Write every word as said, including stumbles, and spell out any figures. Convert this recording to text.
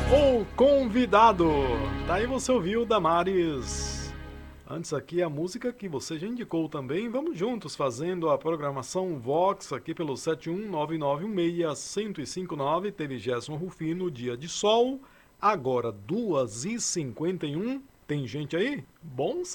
O convidado. Daí você ouviu Damares. Antes aqui a música que você já indicou também. Vamos juntos fazendo a programação Vox aqui pelo sete um nove nove um seis um zero cinco nove. Teve Gerson Rufino, Dia de Sol. Agora duas e cinquenta e um. Tem gente aí? Bom